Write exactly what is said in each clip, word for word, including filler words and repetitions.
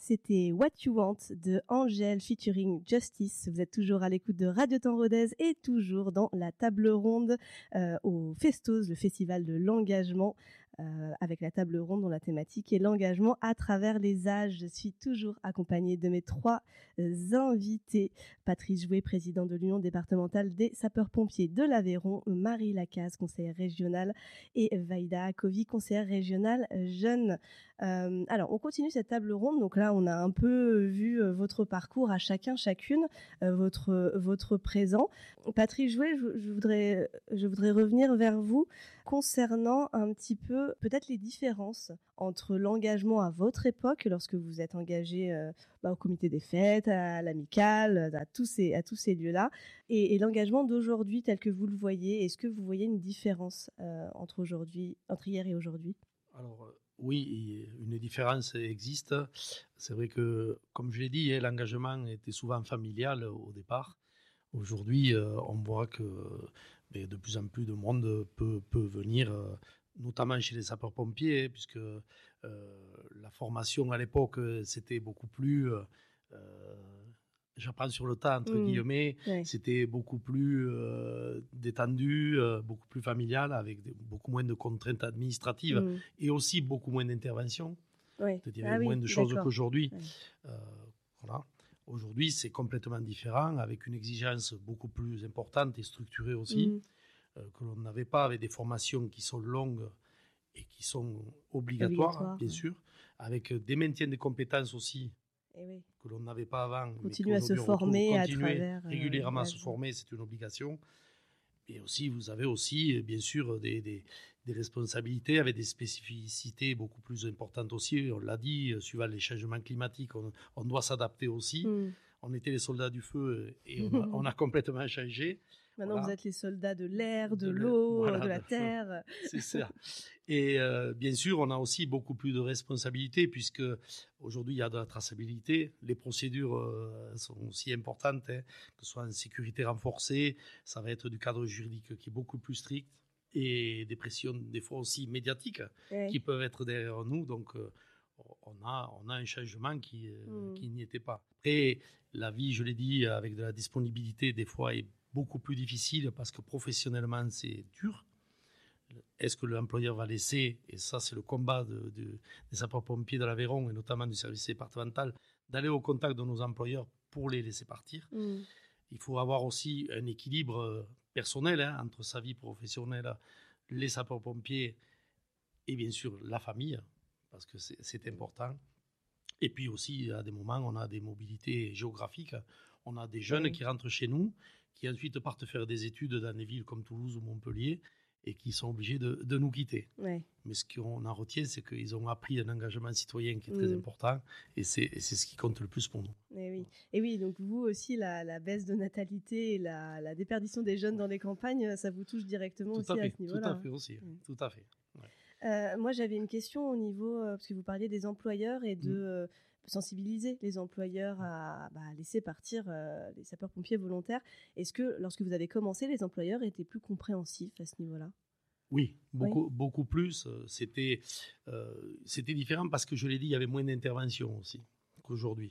C'était What You Want de Angèle featuring Justice. Vous êtes toujours à l'écoute de Radio Temps Rodez et toujours dans la table ronde euh, au Festos, le festival de l'engagement, euh, avec la table ronde dont la thématique est l'engagement à travers les âges. Je suis toujours accompagnée de mes trois euh, invités. Patrice Jouet, président de l'Union départementale des sapeurs-pompiers de l'Aveyron, Marie Lacaze, conseillère régionale, et Vaïda Akovi, conseillère régionale jeune. Euh, alors, on continue cette table ronde. Donc là, on a un peu vu euh, votre parcours à chacun, chacune, euh, votre votre présent. Patrice Jouet, je, je voudrais je voudrais revenir vers vous concernant un petit peu peut-être les différences entre l'engagement à votre époque, lorsque vous êtes engagé euh, bah, au comité des fêtes, à l'amicale, à tous ces à tous ces lieux-là, et, et l'engagement d'aujourd'hui tel que vous le voyez. Est-ce que vous voyez une différence euh, entre aujourd'hui, entre hier et aujourd'hui? Alors oui, une différence existe. C'est vrai que, comme je l'ai dit, l'engagement était souvent familial au départ. Aujourd'hui, on voit que de plus en plus de monde peut, peut venir, notamment chez les sapeurs-pompiers, puisque euh, la formation à l'époque, c'était beaucoup plus... Euh, j'apprends sur le tas, entre mmh, guillemets, ouais. C'était beaucoup plus euh, détendu, euh, beaucoup plus familial, avec des, beaucoup moins de contraintes administratives mmh. et aussi beaucoup moins d'interventions. Ouais. Il y avait ah moins oui, de choses qu'aujourd'hui. Ouais. Euh, voilà. Aujourd'hui, c'est complètement différent, avec une exigence beaucoup plus importante et structurée aussi, mmh. euh, que l'on n'avait pas, avec des formations qui sont longues et qui sont obligatoires, Obligatoire, bien ouais. sûr, avec des maintiens de compétences aussi, Eh oui. que l'on n'avait pas avant. Continuer à se former à travers... Régulièrement euh, à se former, c'est une obligation. Et aussi, vous avez aussi, bien sûr, des, des, des responsabilités avec des spécificités beaucoup plus importantes aussi. On l'a dit, suivant les changements climatiques, on, on doit s'adapter aussi. Mm. On était les soldats du feu et on a, on a complètement changé. Maintenant, voilà. Vous êtes les soldats de l'air, de, de l'eau, voilà, de la de terre. C'est ça. Et euh, bien sûr, on a aussi beaucoup plus de responsabilités puisque aujourd'hui, il y a de la traçabilité. Les procédures euh, sont aussi importantes, hein, que ce soit en sécurité renforcée. Ça va être du cadre juridique qui est beaucoup plus strict et des pressions, des fois aussi médiatiques, oui. qui peuvent être derrière nous. Donc, euh, on a, on a un changement qui, euh, mm. qui n'y était pas. Après, la vie, je l'ai dit, avec de la disponibilité, des fois, est beaucoup plus difficile parce que professionnellement, c'est dur. Est-ce que l'employeur va laisser, et ça, c'est le combat de, de, des sapeurs-pompiers de l'Aveyron et notamment du service départemental, d'aller au contact de nos employeurs pour les laisser partir. Mm. Il faut avoir aussi un équilibre personnel hein, entre sa vie professionnelle, les sapeurs-pompiers et bien sûr la famille, parce que c'est, c'est important. Et puis aussi, à des moments, on a des mobilités géographiques. On a des jeunes oui. qui rentrent chez nous, qui ensuite partent faire des études dans des villes comme Toulouse ou Montpellier et qui sont obligés de, de nous quitter. Ouais. Mais ce qu'on en retient, c'est qu'ils ont appris un engagement citoyen qui est très mmh. important et c'est, et c'est ce qui compte le plus pour nous. Et oui, et oui donc vous aussi, la, la baisse de natalité et la, la déperdition des jeunes dans les campagnes, ça vous touche directement tout aussi à, fait, à ce niveau-là. Tout à fait aussi, mmh. tout à fait. Ouais. Euh, moi, j'avais une question au niveau, euh, parce que vous parliez des employeurs et de... Mmh. Euh, sensibiliser les employeurs à bah, laisser partir euh, les sapeurs-pompiers volontaires. Est-ce que, lorsque vous avez commencé, les employeurs étaient plus compréhensifs à ce niveau-là ? Oui, beaucoup, oui. beaucoup plus. C'était, euh, c'était différent parce que, je l'ai dit, il y avait moins d'interventions aussi qu'aujourd'hui.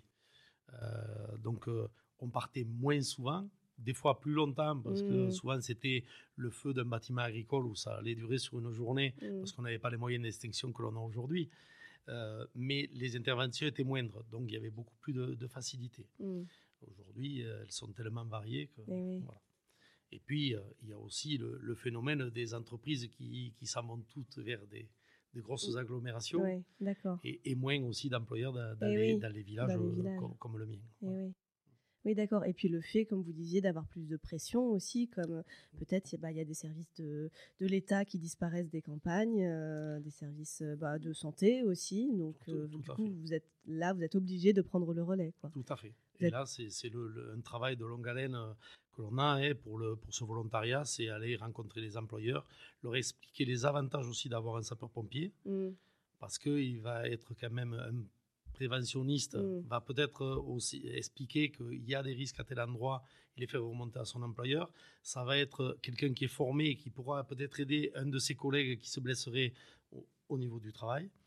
Euh, donc, euh, on partait moins souvent, des fois plus longtemps, parce mmh. que souvent, c'était le feu d'un bâtiment agricole où ça allait durer sur une journée, mmh. parce qu'on n'avait pas les moyens d'extinction que l'on a aujourd'hui. Euh, mais les interventions étaient moindres, donc il y avait beaucoup plus de, de facilité. Mmh. Aujourd'hui, euh, elles sont tellement variées que... Et, oui. voilà. Et puis, euh, il y a aussi le, le phénomène des entreprises qui, qui s'en vont toutes vers des, des grosses mmh. agglomérations. Oui, d'accord. Et, et moins aussi d'employeurs dans, dans, les, oui. dans les villages, dans les villages. Euh, comme, comme le mien. Et oui. Oui, d'accord. Et puis le fait, comme vous disiez, d'avoir plus de pression aussi, comme peut-être bah, il y a des services de, de l'État qui disparaissent des campagnes, euh, des services bah, de santé aussi. Donc, tout, euh, tout du coup, vous êtes, là, vous êtes obligé de prendre le relais, quoi. Tout à fait. Vous Et êtes... là, c'est, c'est le, le, un travail de longue haleine que l'on a hein, pour, le, pour ce volontariat, c'est aller rencontrer les employeurs, leur expliquer les avantages aussi d'avoir un sapeur-pompier, mmh. parce qu'il va être quand même un préventionniste mmh. va peut-être aussi expliquer qu'il y a des risques à tel endroit et les faire remonter à son employeur. Ça va être quelqu'un qui est formé et qui pourra peut-être aider un de ses collègues qui se blesserait au, au niveau du travail.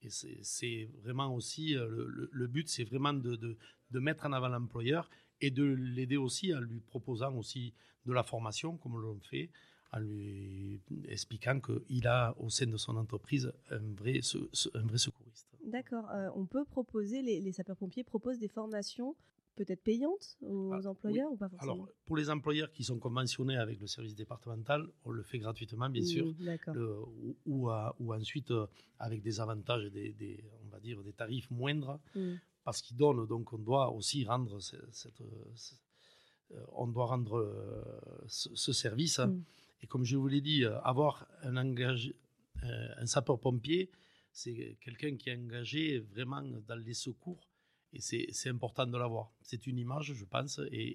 Et c'est, c'est vraiment aussi, le, le, le but, c'est vraiment de, de, de mettre en avant l'employeur et de l'aider aussi en lui proposant aussi de la formation, comme l'on fait, en lui expliquant qu'il a au sein de son entreprise un vrai, un vrai secouriste. D'accord. Euh, on peut proposer, les, les sapeurs-pompiers proposent des formations peut-être payantes aux ah, employeurs oui. ou pas forcément? Alors, pour les employeurs qui sont conventionnés avec le service départemental, on le fait gratuitement, bien sûr, mmh, le, ou, ou, à, ou ensuite euh, avec des avantages, des, des, on va dire des tarifs moindres, mmh. parce qu'ils donnent, donc on doit aussi rendre cette, cette, cette, on doit rendre euh, ce, ce service. Mmh. Et comme je vous l'ai dit, avoir un, engage, euh, un sapeur-pompier, c'est quelqu'un qui est engagé vraiment dans les secours. Et c'est, c'est important de l'avoir. C'est une image, je pense, et,